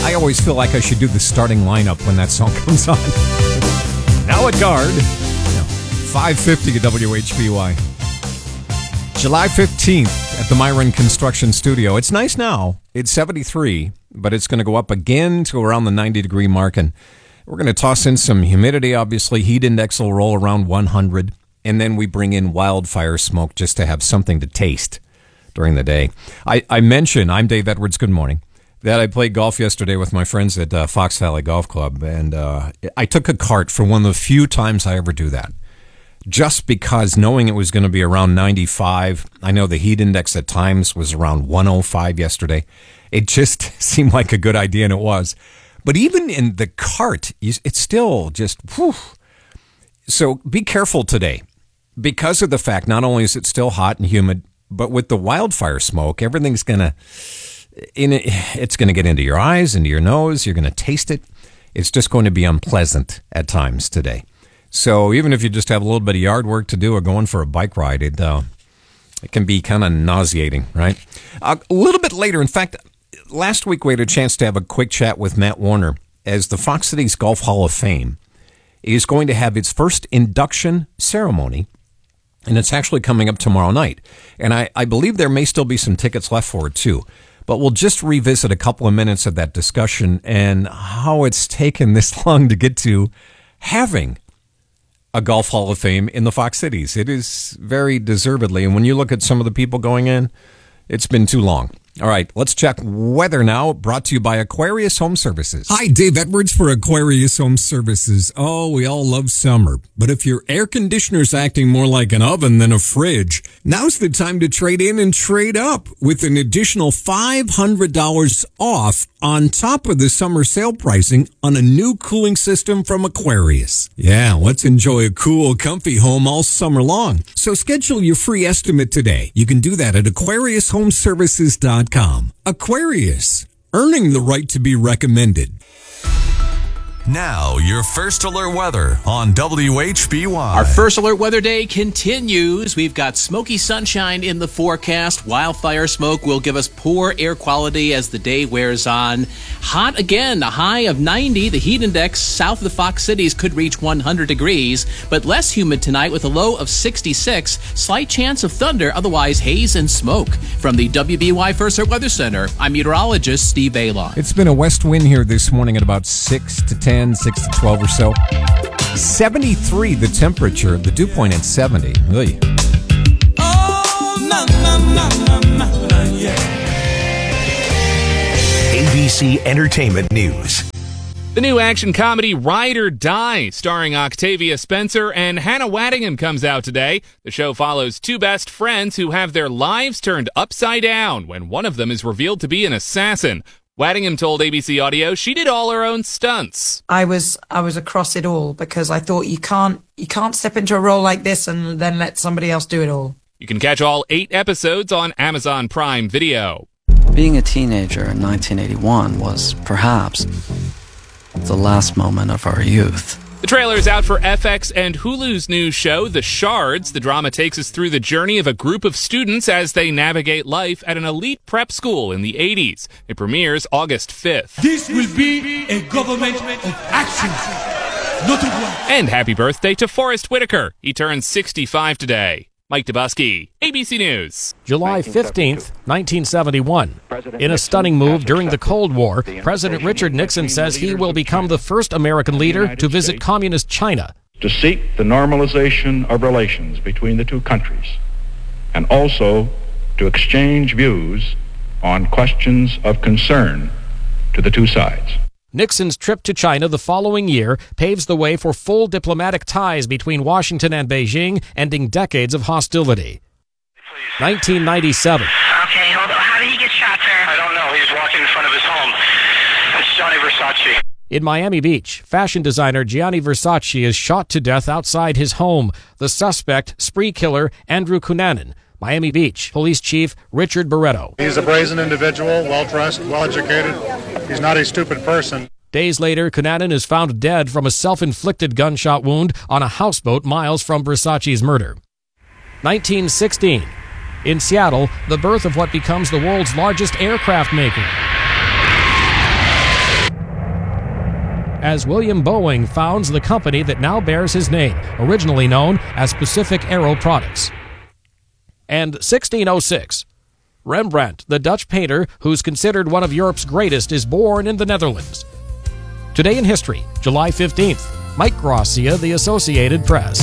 I always feel like I should do the starting lineup when that song comes on. Now at guard, 5:50 at WHBY. July 15th at the Myron Construction Studio. It's nice now. It's 73, but it's going to go up again to around the 90-degree mark. And we're going to toss in some humidity, obviously. Heat index will roll around 100. And then we bring in wildfire smoke just to have something to taste during the day. I mentioned, I'm Dave Edwards, good morning, that I played golf yesterday with my friends at Fox Valley Golf Club. And I took a cart for one of the few times I ever do that. Just because knowing it was going to be around 95, I know the heat index at times was around 105 yesterday. It just seemed like a good idea, and it was. But even in the cart, it's still just, whew. So be careful today. Because of the fact, not only is it still hot and humid, but with the wildfire smoke, everything's it's going to get into your eyes, into your nose. You're going to taste it. It's just going to be unpleasant at times today. So even if you just have a little bit of yard work to do or going for a bike ride, it can be kind of nauseating, right? A little bit later, in fact, last week we had a chance to have a quick chat with Matt Warner as the Fox Cities Golf Hall of Fame is going to have its first induction ceremony, and it's actually coming up tomorrow night. And I believe there may still be some tickets left for it, too. But we'll just revisit a couple of minutes of that discussion and how it's taken this long to get to having a Golf Hall of Fame in the Fox Cities. It is very deservedly. And when you look at some of the people going in, it's been too long. All right, let's check weather now, brought to you by Aquarius Home Services. Hi, Dave Edwards for Aquarius Home Services. Oh, we all love summer, but if your air conditioner's acting more like an oven than a fridge, now's the time to trade in and trade up with an additional $500 off on top of the summer sale pricing on a new cooling system from Aquarius. Yeah, let's enjoy a cool, comfy home all summer long. So schedule your free estimate today. You can do that at AquariusHomeservices.com. Aquarius, earning the right to be recommended. Now, your first alert weather on WHBY. Our first alert weather day continues. We've got smoky sunshine in the forecast. Wildfire smoke will give us poor air quality as the day wears on. Hot again, a high of 90. The heat index south of the Fox Cities could reach 100 degrees, but less humid tonight with a low of 66. Slight chance of thunder, otherwise haze and smoke. From the WBY First Alert Weather Center, I'm meteorologist Steve Aylon. It's been a west wind here this morning at about 6 to 10, 6 to 12 or so. 73 the temperature, the dew point at 70. Oy. Oh, na, na, na, na, na, yeah. ABC Entertainment News. The new action comedy Ride or Die, starring Octavia Spencer and Hannah Waddingham, comes out today. The show follows two best friends who have their lives turned upside down when one of them is revealed to be an assassin. Waddingham told ABC Audio she did all her own stunts. I was across it all because I thought you can't step into a role like this and then let somebody else do it all. You can catch all 8 episodes on Amazon Prime Video. Being a teenager in 1981 was perhaps the last moment of our youth. The trailer is out for FX and Hulu's new show, The Shards. The drama takes us through the journey of a group of students as they navigate life at an elite prep school in the 80s. It premieres August 5th. This will be a government of action, not of war. And happy birthday to Forrest Whitaker. He turns 65 today. Mike Dubusky, ABC News. July 15th, 1971. In a stunning move during the Cold War, President Richard Nixon says he will become the first American leader to visit communist China. To seek the normalization of relations between the two countries, and also to exchange views on questions of concern to the two sides. Nixon's trip to China the following year paves the way for full diplomatic ties between Washington and Beijing, ending decades of hostility. 1997. Okay, hold on. How did he get shot, sir? I don't know. He was walking in front of his home. That's Gianni Versace. In Miami Beach, fashion designer Gianni Versace is shot to death outside his home. The suspect, spree killer Andrew Cunanan. Miami Beach Police Chief Richard Barretto. He's a brazen individual, well-dressed, well-educated. He's not a stupid person. Days later, Cunanan is found dead from a self-inflicted gunshot wound on a houseboat miles from Versace's murder. 1916. In Seattle, the birth of what becomes the world's largest aircraft maker. as William Boeing founds the company that now bears his name, originally known as Pacific Aero Products. And 1606. Rembrandt, the Dutch painter who's considered one of Europe's greatest, is born in the Netherlands. Today in history, July 15th. Mike Gracia, The Associated Press.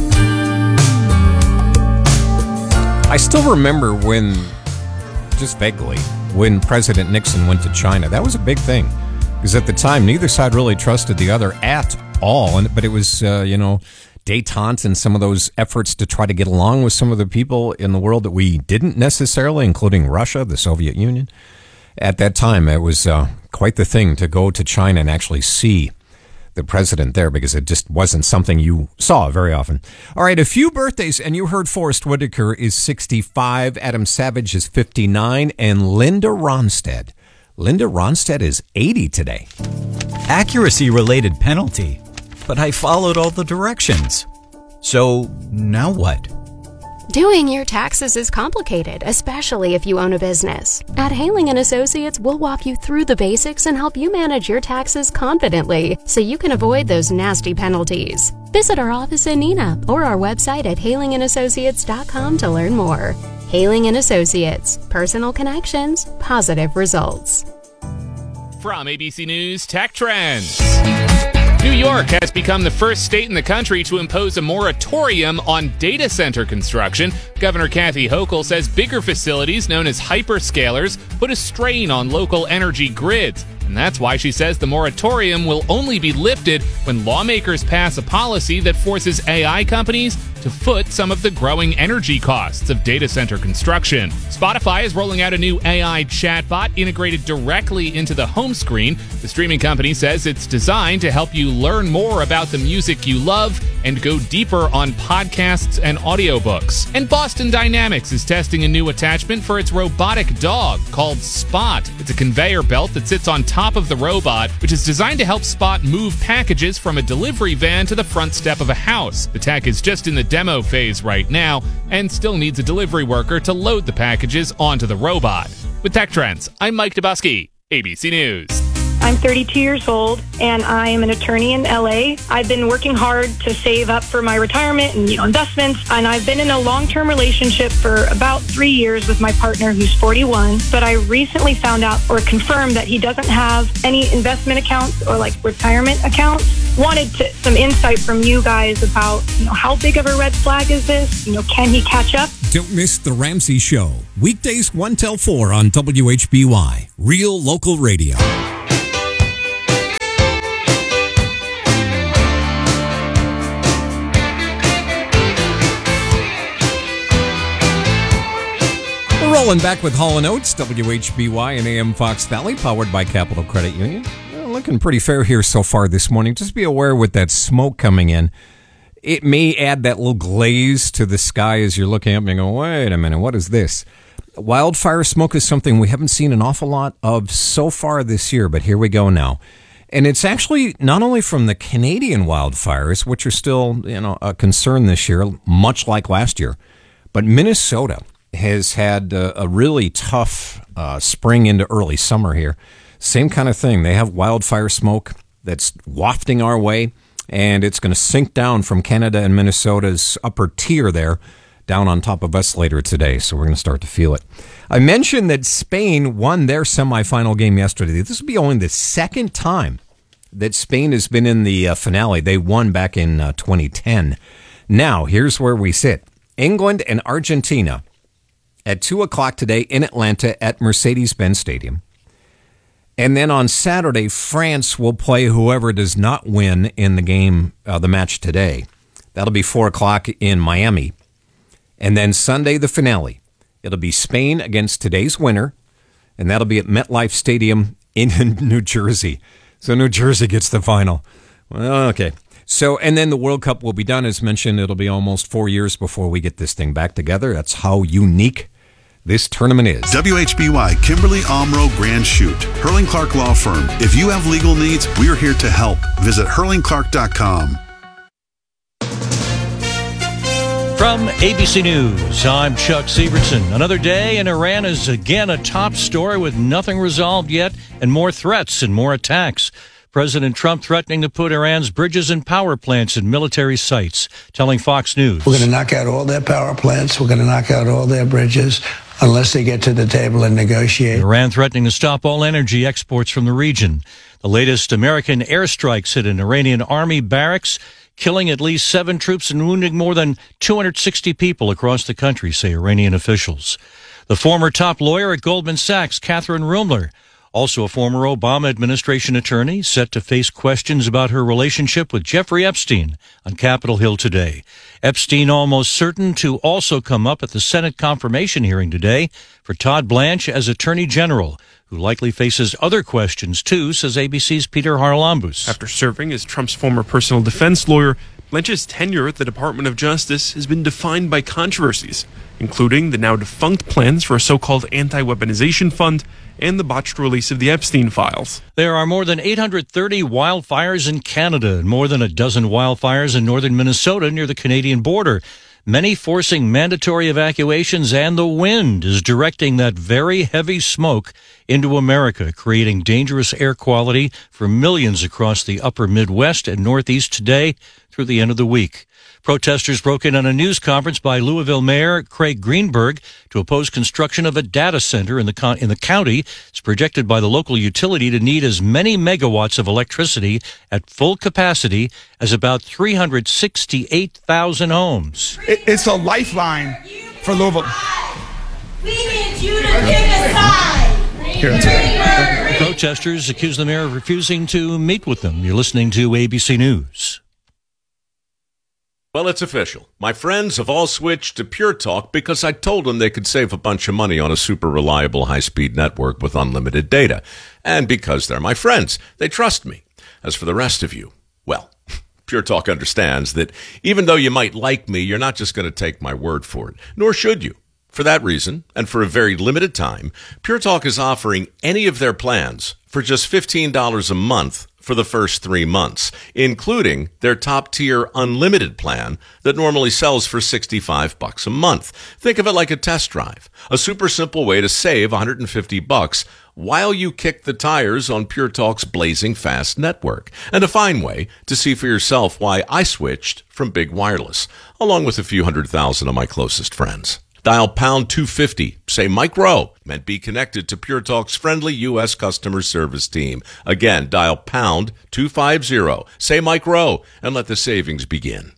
I still remember when, just vaguely, when President Nixon went to China. That was a big thing, because at the time, neither side really trusted the other at all. But it was, détente and some of those efforts to try to get along with some of the people in the world that we didn't necessarily, including Russia, the Soviet Union. At that time, it was quite the thing to go to China and actually see the president there, because it just wasn't something you saw very often. All right, a few birthdays, and you heard Forrest Whitaker is 65, Adam Savage is 59, and Linda Ronstadt. Linda Ronstadt is 80 today. Accuracy-related penalty, but I followed all the directions. So, now what? Doing your taxes is complicated, especially if you own a business. At Haling & Associates, we'll walk you through the basics and help you manage your taxes confidently so you can avoid those nasty penalties. Visit our office in Neenah or our website at halingandassociates.com to learn more. Haling & Associates. Personal connections, positive results. From ABC News Tech Trends. New York has become the first state in the country to impose a moratorium on data center construction. Governor Kathy Hochul says bigger facilities, known as hyperscalers, put a strain on local energy grids. And that's why she says the moratorium will only be lifted when lawmakers pass a policy that forces AI companies to foot some of the growing energy costs of data center construction. Spotify is rolling out a new AI chatbot integrated directly into the home screen. The streaming company says it's designed to help you learn more about the music you love and go deeper on podcasts and audiobooks. And Boston Dynamics is testing a new attachment for its robotic dog called Spot. It's a conveyor belt that sits on top of the robot, which is designed to help Spot move packages from a delivery van to the front step of a house. The tech is just in the demo phase right now and still needs a delivery worker to load the packages onto the robot. With Tech Trends, I'm Mike Dubusky, ABC News. I'm 32 years old, and I am an attorney in LA. I've been working hard to save up for my retirement and investments, and I've been in a long-term relationship for about 3 years with my partner, who's 41. But I recently found out or confirmed that he doesn't have any investment accounts or retirement accounts. Wanted some insight from you guys about how big of a red flag is this? Can he catch up? Don't miss The Ramsey Show, weekdays 1 till 4 on WHBY, real local radio. Rolling back with Hall & Oates, WHBY and AM Fox Valley, powered by Capital Credit Union. Looking pretty fair here so far this morning. Just be aware with that smoke coming in, it may add that little glaze to the sky as you're looking up and you go, wait a minute, what is this? Wildfire smoke is something we haven't seen an awful lot of so far this year, but here we go now. And it's actually not only from the Canadian wildfires, which are still, a concern this year, much like last year, but Minnesota has had a really tough spring into early summer here. Same kind of thing. They have wildfire smoke that's wafting our way, and it's going to sink down from Canada and Minnesota's upper tier there down on top of us later today. So we're going to start to feel it. I mentioned that Spain won their semifinal game yesterday. This will be only the second time that Spain has been in the finale. They won back in 2010. Now, here's where we sit. England and Argentina at 2 o'clock today in Atlanta at Mercedes-Benz Stadium. And then on Saturday, France will play whoever does not win in the game, the match today. That'll be 4 o'clock in Miami. And then Sunday, the finale. It'll be Spain against today's winner, and that'll be at MetLife Stadium in New Jersey. So New Jersey gets the final. Well, okay. So, and then the World Cup will be done. As mentioned, it'll be almost 4 years before we get this thing back together. That's how unique this tournament is. WHBY Kimberly Omro Grand Chute, Hurling Clark Law Firm. If you have legal needs, we're here to help. Visit hurlingclark.com. From ABC News, I'm Chuck Sievertson. Another day in Iran is again a top story with nothing resolved yet and more threats and more attacks. President Trump threatening to put Iran's bridges and power plants in military sites, telling Fox News. We're going to knock out all their power plants. We're going to knock out all their bridges unless they get to the table and negotiate. Iran threatening to stop all energy exports from the region. The latest American airstrikes hit an Iranian army barracks, killing at least 7 troops and wounding more than 260 people across the country, say Iranian officials. The former top lawyer at Goldman Sachs, Catherine Ruemmler, also a former Obama administration attorney, set to face questions about her relationship with Jeffrey Epstein on Capitol Hill today. Epstein almost certain to also come up at the Senate confirmation hearing today for Todd Blanche as Attorney General, who likely faces other questions too, says ABC's Peter Haralambous. After serving as Trump's former personal defense lawyer, Blanche's tenure at the Department of Justice has been defined by controversies, including the now defunct plans for a so-called anti-weaponization fund and the botched release of the Epstein files. There are more than 830 wildfires in Canada and more than a dozen wildfires in northern Minnesota near the Canadian border, many forcing mandatory evacuations, and the wind is directing that very heavy smoke into America, creating dangerous air quality for millions across the upper Midwest and Northeast today through the end of the week. Protesters broke in on a news conference by Louisville Mayor Craig Greenberg to oppose construction of a data center in the county. It's projected by the local utility to need as many megawatts of electricity at full capacity as about 368,000 homes. It's a lifeline for Louisville. We need you to pick a side. Protesters accuse the mayor of refusing to meet with them. You're listening to ABC News. Well, it's official. My friends have all switched to Pure Talk because I told them they could save a bunch of money on a super reliable high-speed network with unlimited data. And because they're my friends, they trust me. As for the rest of you, well, Pure Talk understands that even though you might like me, you're not just going to take my word for it, nor should you. For that reason, and for a very limited time, Pure Talk is offering any of their plans for just $15 a month for the first 3 months, including their top-tier unlimited plan that normally sells for $65 a month. Think of it like a test drive, a super simple way to save $150 while you kick the tires on Pure Talk's blazing fast network, and a fine way to see for yourself why I switched from big wireless, along with a few 100,000 of my closest friends. Dial pound 250, say Mike Rowe, and be connected to Pure Talk's friendly U.S. customer service team. Again, dial pound 250, say Mike Rowe, and let the savings begin.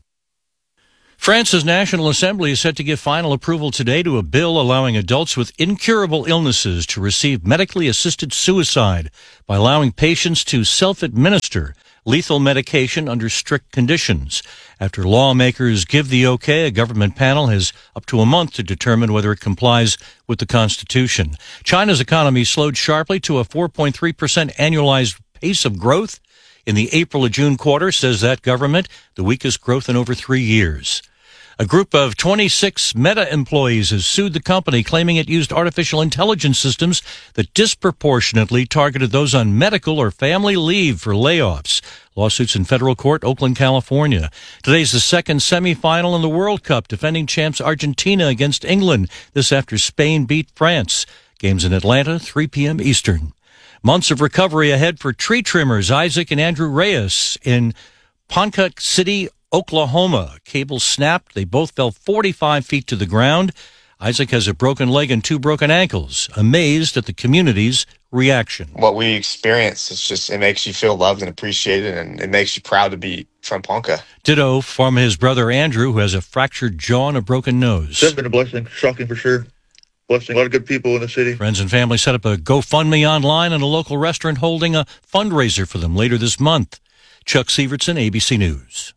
France's National Assembly is set to give final approval today to a bill allowing adults with incurable illnesses to receive medically assisted suicide by allowing patients to self-administer lethal medication under strict conditions. After lawmakers give the okay, a government panel has up to a month to determine whether it complies with the Constitution. China's economy slowed sharply to a 4.3% annualized pace of growth in the April to June quarter, says that government, the weakest growth in over 3 years. A group of 26 Meta employees has sued the company, claiming it used artificial intelligence systems that disproportionately targeted those on medical or family leave for layoffs. Lawsuits in federal court, Oakland, California. Today's the second semifinal in the World Cup, defending champs Argentina against England. This after Spain beat France. Games in Atlanta, 3 p.m. Eastern. Months of recovery ahead for tree trimmers Isaac and Andrew Reyes in Ponca City, Oklahoma. Cable snapped. They both fell 45 feet to the ground. Isaac has a broken leg and 2 broken ankles. Amazed at the community's reaction. What we experience, it makes you feel loved and appreciated, and it makes you proud to be from Ponca. Ditto from his brother Andrew, who has a fractured jaw and a broken nose. It's been a blessing, shocking for sure. Blessing, a lot of good people in the city. Friends and family set up a GoFundMe online and a local restaurant holding a fundraiser for them later this month. Chuck Sievertson, ABC News.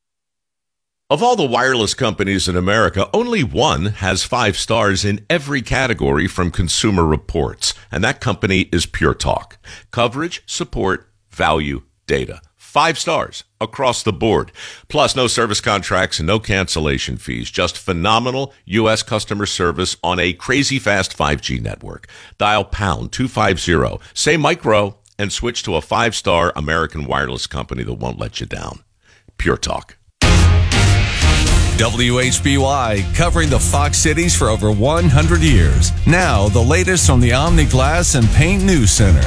Of all the wireless companies in America, only one has 5 stars in every category from Consumer Reports, and that company is Pure Talk. Coverage, support, value, data. 5 stars across the board. Plus, no service contracts and no cancellation fees. Just phenomenal U.S. customer service on a crazy fast 5G network. Dial pound 250, say Mike Rowe, and switch to a 5-star American wireless company that won't let you down. Pure Talk. WHBY, covering the Fox Cities for over 100 years. Now, the latest from the Omni Glass and Paint News Center.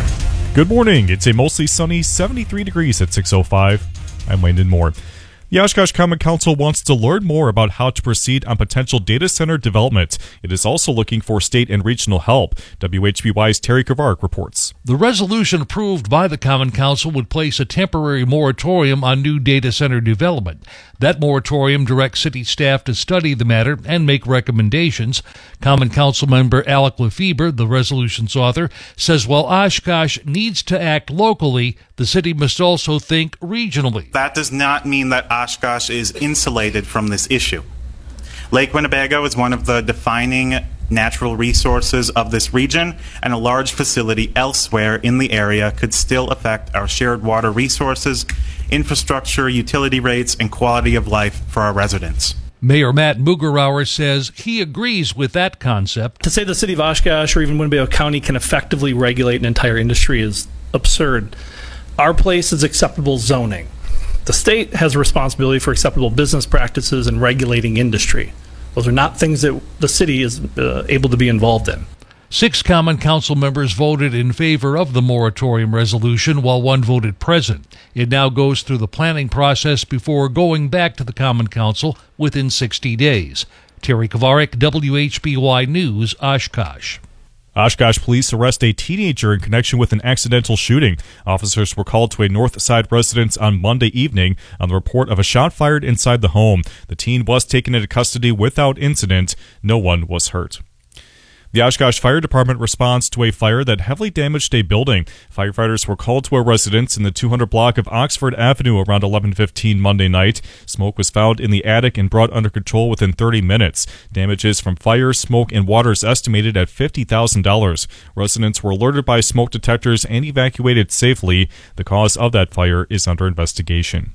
Good morning. It's a mostly sunny 73 degrees at 6:05. I'm Landon Moore. The Oshkosh Common Council wants to learn more about how to proceed on potential data center development. It is also looking for state and regional help. WHBY's Terry Kavark reports. The resolution approved by the Common Council would place a temporary moratorium on new data center development. That moratorium directs city staff to study the matter and make recommendations. Common Council member Alec Lefebvre, the resolution's author, says while Oshkosh needs to act locally, the city must also think regionally. That does not mean that Oshkosh is insulated from this issue. Lake Winnebago is one of the defining natural resources of this region, and a large facility elsewhere in the area could still affect our shared water resources, infrastructure, utility rates, and quality of life for our residents. Mayor Matt Mugerauer says he agrees with that concept. To say the city of Oshkosh or even Winnebago County can effectively regulate an entire industry is absurd. Our place is acceptable zoning. The state has a responsibility for acceptable business practices and regulating industry. Those are not things that the city is able to be involved in. 6 Common Council members voted in favor of the moratorium resolution, while 1 voted present. It now goes through the planning process before going back to the Common Council within 60 days. Terry Kavarek, WHBY News, Oshkosh. Oshkosh police arrest a teenager in connection with an accidental shooting. Officers were called to a North Side residence on Monday evening on the report of a shot fired inside the home. The teen was taken into custody without incident. No one was hurt. The Oshkosh Fire Department responds to a fire that heavily damaged a building. Firefighters were called to a residence in the 200 block of Oxford Avenue around 11:15 Monday night. Smoke was found in the attic and brought under control within 30 minutes. Damages from fire, smoke, and water is estimated at $50,000. Residents were alerted by smoke detectors and evacuated safely. The cause of that fire is under investigation.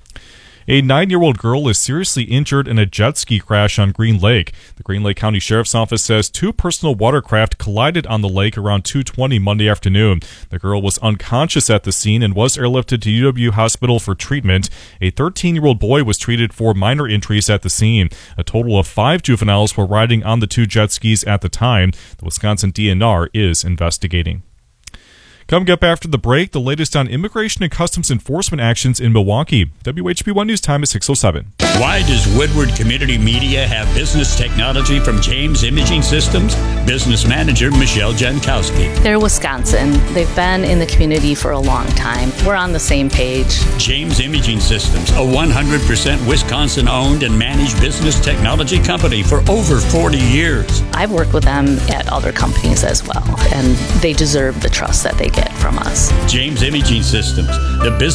A 9-year-old girl is seriously injured in a jet ski crash on Green Lake. The Green Lake County Sheriff's Office says 2 personal watercraft collided on the lake around 2:20 Monday afternoon. The girl was unconscious at the scene and was airlifted to UW Hospital for treatment. A 13-year-old boy was treated for minor injuries at the scene. A total of 5 juveniles were riding on the 2 jet skis at the time. The Wisconsin DNR is investigating. Coming up after the break, the latest on immigration and customs enforcement actions in Milwaukee. WHB1 News Time is 6:07. Why does Woodward Community Media have business technology from James Imaging Systems? Business manager Michelle Jankowski. They're Wisconsin. They've been in the community for a long time. We're on the same page. James Imaging Systems, a 100% Wisconsin-owned and managed business technology company for over 40 years. I've worked with them at other companies as well, and they deserve the trust that they get from us. James Imaging Systems, the business